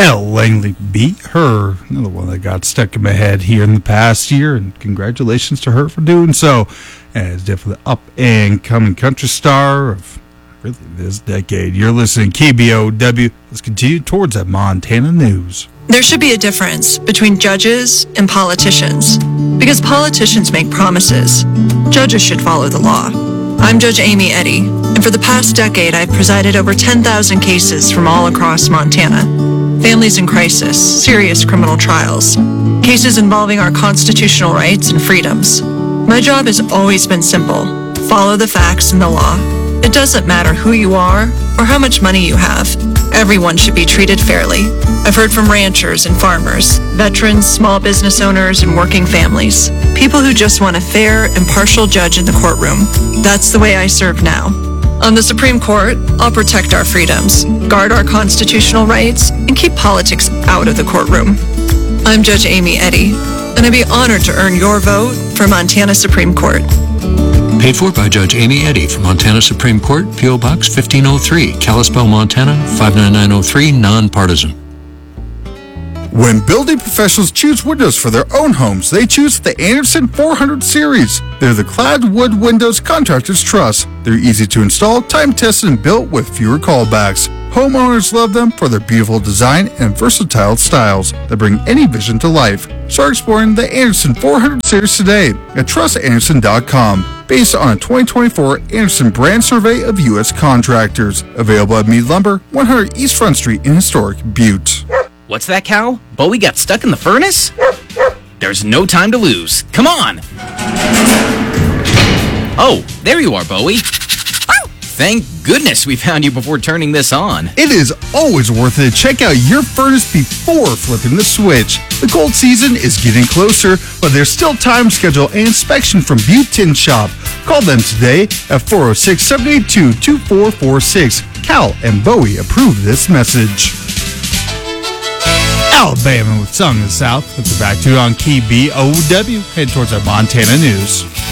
Elle Langley beat her, another one that got stuck in my head here in the past year, and congratulations to her for doing so. As definitely the up-and-coming country star of really this decade. You're listening to KBOW. Let's continue towards that Montana news. There should be a difference between judges and politicians, because politicians make promises. Judges should follow the law. I'm Judge Amy Eddy, and for the past decade, I've presided over 10,000 cases from all across Montana. Families in crisis, serious criminal trials, cases involving our constitutional rights and freedoms. My job has always been simple. Follow the facts and the law. It doesn't matter who you are or how much money you have. Everyone should be treated fairly. I've heard from ranchers and farmers, veterans, small business owners, and working families. People who just want a fair, impartial judge in the courtroom. That's the way I serve now. On the Supreme Court, I'll protect our freedoms, guard our constitutional rights, and keep politics out of the courtroom. I'm Judge Amy Eddy, and I'd be honored to earn your vote for Montana Supreme Court. Paid for by Judge Amy Eddy from Montana Supreme Court, P.O. Box 1503, Kalispell, Montana 59903, nonpartisan. When building professionals choose windows for their own homes, they choose the Andersen 400 series. They're the clad wood windows contractors trust. They're easy to install, time-tested, and built with fewer callbacks. Homeowners love them for their beautiful design and versatile styles that bring any vision to life. Start exploring the Andersen 400 series today at trustanderson.com. Based on a 2024 Andersen brand survey of U.S. contractors. Available at Mead Lumber, 100 East Front Street in historic Butte. What's that, cow? Bowie got stuck in the furnace? There's no time to lose. Come on! Oh, there you are, Bowie. Thank goodness we found you before turning this on. It is always worth it to check out your furnace before flipping the switch. The cold season is getting closer, but there's still time to schedule an inspection from Butte Tin Shop. Call them today at 406-782-2446. Cal and Bowie approve this message. Alabama with Song of the South. We'll be back to you on KBOW. Head towards our Montana news.